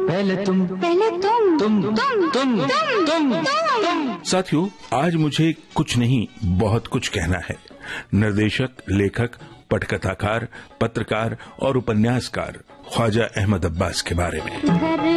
पहले तुम, पहले तुम, तुम। साथियों, आज मुझे कुछ नहीं बहुत कुछ कहना है। निर्देशक, लेखक, पटकथाकार, पत्रकार और उपन्यासकार ख्वाजा अहमद अब्बास के बारे में।